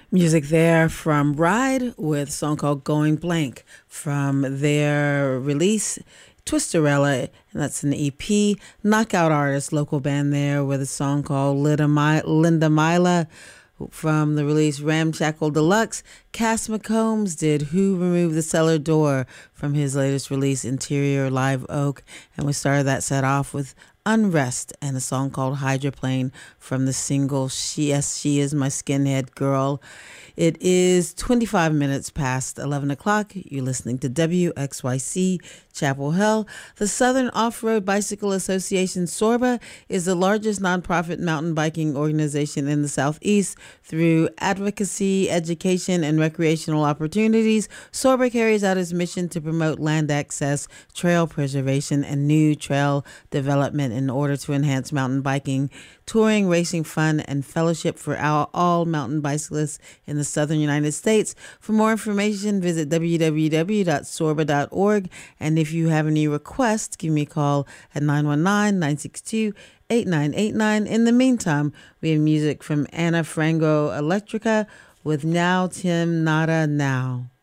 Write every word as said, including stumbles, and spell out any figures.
Music there from Ride with a song called Going Blank from their release Twisterella, and that's an E P. Knockout Artist, local band there with a song called Linda, My- Linda Mila from the release Ramshackle Deluxe. Cass McCombs did Who Removed the Cellar Door from his latest release Interior Live Oak, and we started that set off with Unrest and a song called Hydroplane from the single She, Yes, She Is My Skinhead Girl. It is twenty-five minutes past eleven o'clock. You're listening to W X Y C Chapel Hill. The Southern Off-Road Bicycle Association, SORBA, is the largest nonprofit mountain biking organization in the Southeast. Through advocacy, education, and recreational opportunities, SORBA carries out its mission to promote land access, trail preservation, and new trail development in order to enhance mountain biking, touring, racing fun, and fellowship for our, all mountain bicyclists in the southern United States. For more information, visit w w w dot sorba dot org. And if you have any requests, give me a call at nine one nine, nine six two, eight nine eight nine. In the meantime, we have music from Anna Frango Electrica with Now Tim Nada Now.